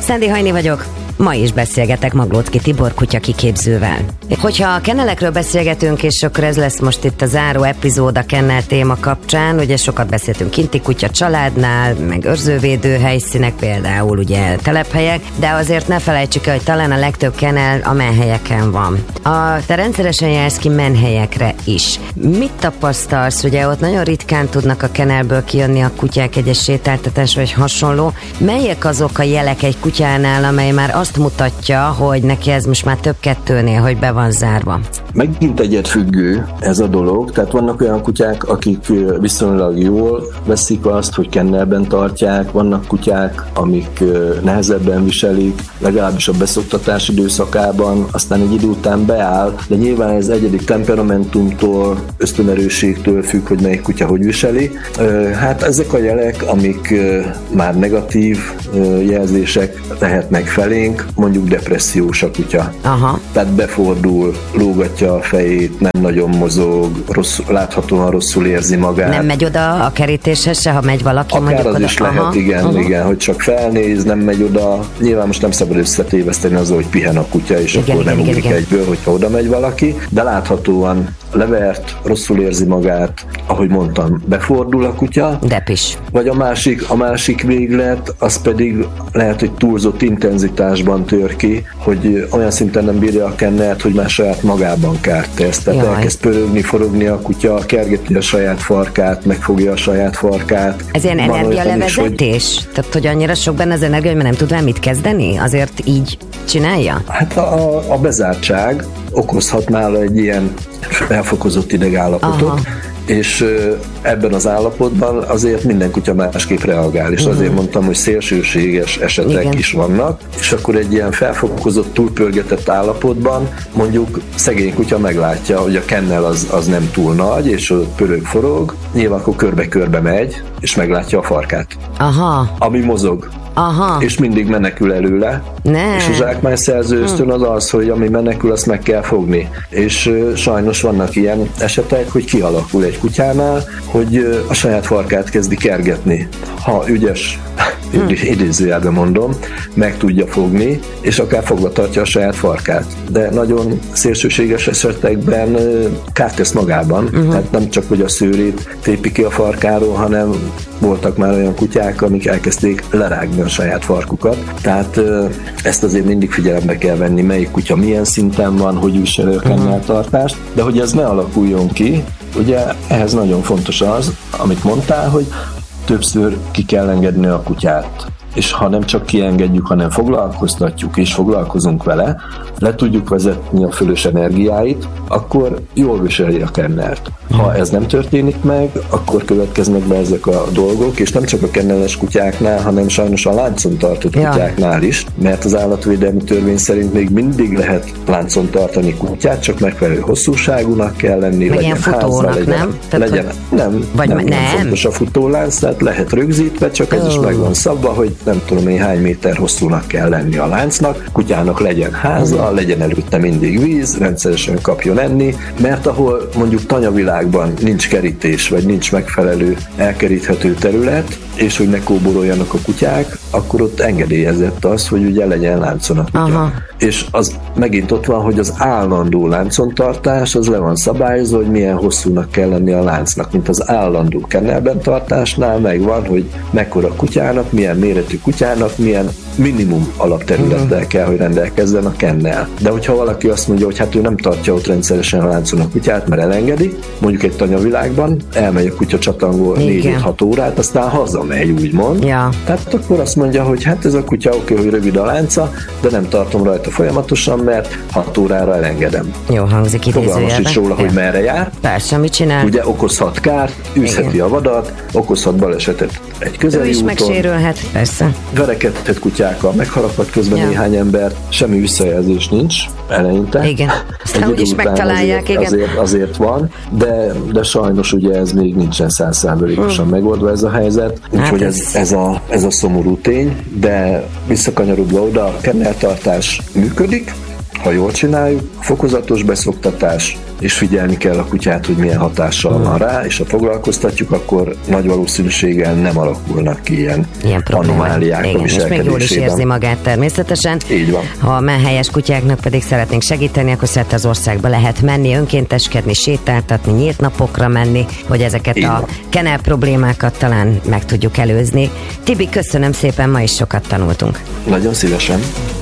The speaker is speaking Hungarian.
Szendi Hajni vagyok. Ma is beszélgetek Maglóczky Tibor kutyakiképzővel. Hogyha a kennelekről beszélgetünk, és akkor ez lesz most itt a záró epizód a kennel téma kapcsán, ugye sokat beszéltünk kinti kutya családnál, meg őrzővédő helyszínek, például ugye telephelyek, de azért ne felejtsük el, hogy talán a legtöbb kennel a menhelyeken van. Te rendszeresen jársz ki menhelyekre is. Mit tapasztalsz? Ugye ott nagyon ritkán tudnak a kennelből kijönni a kutyák egyes sétáltatás vagy hasonló. Melyek azok a jelek egy kutyánál, amely már azt mutatja, hogy neki ez most már több kettőnél, hogy be van zárva? Megint egyedfüggő ez a dolog, tehát vannak olyan kutyák, akik viszonylag jól veszik azt, hogy kennelben tartják, vannak kutyák, amik nehezebben viselik, legalábbis a beszoktatás időszakában, aztán egy idő után beáll, de nyilván ez egyedik temperamentumtól, ösztönerősségtől függ, hogy melyik kutya hogy viseli. Hát ezek a jelek, amik már negatív jelzések lehetnek felénk, mondjuk depressziós a kutya. Aha. Tehát befordul, lógatja a fejét, nem nagyon mozog, láthatóan rosszul érzi magát. Nem megy oda a kerítéshez se, ha megy valaki? Akár az oda. is lehet, igen, hogy csak felnéz, nem megy oda. Nyilván most nem szabad összetéveszteni azzal, hogy pihen a kutya, és akkor nem ugrik egyből, hogyha oda megy valaki, de láthatóan levert, rosszul érzi magát, ahogy mondtam, befordul a kutya. Depis. Vagy a másik véglet, az pedig lehet, hogy túlzott intenzitásban tör ki, hogy olyan szinten nem bírja a kennelt, hogy már saját magában kárt tesz. Tehát elkezd pörögni, forogni a kutya, kergeti a saját farkát, megfogja a saját farkát. Ez ilyen energialevezetés? Hogy... Tehát, hogy annyira sok benne az energia, hogy már nem tud vele mit kezdeni? Azért így csinálja? Hát a bezártság okozhat nála egy ilyen felfokozott idegállapotot. Aha. És ebben az állapotban azért minden kutya másképp reagál, és azért mondtam, hogy szélsőséges esetek is vannak, és akkor egy ilyen felfokozott, túlpörgetett állapotban mondjuk szegény kutya meglátja, hogy a kennel az nem túl nagy, és ott pörög-forog, nyilván akkor körbe-körbe megy, és meglátja a farkát. Aha. Ami mozog. Aha. És mindig menekül előle. Ne. És a zsákmányszerző ösztön az, hogy ami menekül, azt meg kell fogni. És sajnos vannak ilyen esetek, hogy kialakul egy kutyánál, hogy a saját farkát kezdi kergetni. Ha ügyes, idézőjelben mondom, meg tudja fogni, és akár fogva tartja a saját farkát. De nagyon szélsőséges esetekben kárt tesz magában, tehát nem csak, hogy a szőrét tépi ki a farkáról, hanem voltak már olyan kutyák, amik elkezdték lerágni a saját farkukat. Tehát ezt azért mindig figyelembe kell venni, melyik kutya milyen szinten van, hogy viseli a kenneltartást, de hogy ez ne alakuljon ki, ugye ehhez nagyon fontos az, amit mondtál, hogy többször ki kell engedni a kutyát. És ha nem csak kiengedjük, hanem foglalkoztatjuk és foglalkozunk vele, le tudjuk vezetni a fölös energiáit, akkor jól viseli a kennelt. Ha ez nem történik meg, akkor következnek be ezek a dolgok, és nem csak a kenneles kutyáknál, hanem sajnos a láncon tartott kutyáknál is, mert az állatvédelmi törvény szerint még mindig lehet láncon tartani kutyát, csak megfelelő hosszúságúnak kell lenni, meg legyen futónak, házba, nem fontos a futólánc, tehát lehet rögzítve, csak ez is meg van szabva, hogy nem tudom én hány méter hosszúnak kell lenni a láncnak, kutyának legyen háza, legyen előtte mindig víz, rendszeresen kapjon enni, mert ahol mondjuk tanyavilágban nincs kerítés, vagy nincs megfelelő elkeríthető terület, és hogy ne kóboroljanak a kutyák, akkor ott engedélyezett az, hogy ugye legyen láncon a kutya. Aha. És az megint ott van, hogy az állandó láncontartás, az le van szabályozva, hogy milyen hosszúnak kell lenni a láncnak, mint az állandó kennelben tartásnál megvan, hogy mekkora kutyának, milyen méretű kutyának, milyen minimum alapterülettel kell, hogy rendelkezzen a kennel. De hogyha valaki azt mondja, hogy hát ő nem tartja ott rendszeresen a láncon a kutyát, mert elengedi, mondjuk egy tanyavilágban, elmegy a kutya csatangol 4-6 órát, aztán hazamegy, úgymond. Ja. Tehát akkor azt mondja, hogy hát ez a kutya oké, hogy rövid a lánca, de nem tartom rajta folyamatosan, mert 6 órára elengedem. Jó hangzik idézőjelben. Fogalmas is róla, hogy merre jár. Persze, mit csinál? Ugye okozhat kárt, űzheti a vadat, okozhat balesetet egy közeli úton. Ő is megsérülhet, persze. Verekedhet kutyákkal, megharaphat közben néhány embert, semmi visszajelzés nincs eleinte. Igen, aztán úgyis megtalálják, azért van, de sajnos ugye ez még nincsen 100%-osan megoldva ez a helyzet, úgyhogy ez a szomorú tény, de visszakanyarodva oda, a kenneltartás működik, ha jól csináljuk, fokozatos beszoktatás, és figyelni kell a kutyát, hogy milyen hatással van rá, és ha foglalkoztatjuk, akkor nagy valószínűséggel nem alakulnak ki ilyen anomáliák a viselkedésében. És még jól is érzi magát természetesen. Így van. Ha a menhelyes kutyáknak pedig szeretnénk segíteni, akkor szerte az országba lehet menni, önkénteskedni, sétáltatni, nyílt napokra menni, hogy ezeket a kennel problémákat talán meg tudjuk előzni. Tibi, köszönöm szépen, ma is sokat tanultunk. Nagyon szívesen.